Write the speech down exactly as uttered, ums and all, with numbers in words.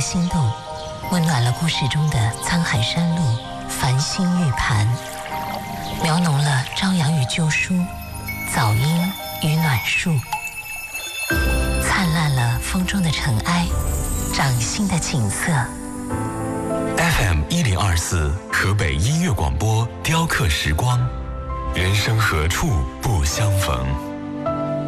心动，温暖了故事中的沧海山路、繁星玉盘，描浓了朝阳与旧书、早莺与暖树，灿烂了风中的尘埃、掌心的景色。 F M 一零二四河北音乐广播，雕刻时光，人生何处不相逢。